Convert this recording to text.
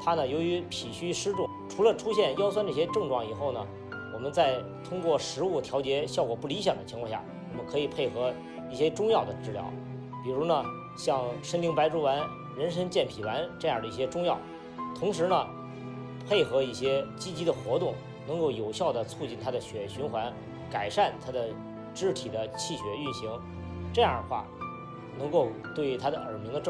它呢由于脾虚湿重，除了出现腰酸这些症状以后呢，我们在通过食物调节效果不理想的情况下，我们可以配合一些中药的治疗，比如呢像参苓白术丸、人参健脾丸这样的一些中药，同时呢配合一些积极的活动，能够有效的促进它的血液循环，改善它的肢体的气血运行，这样的话能够对它的耳鸣的症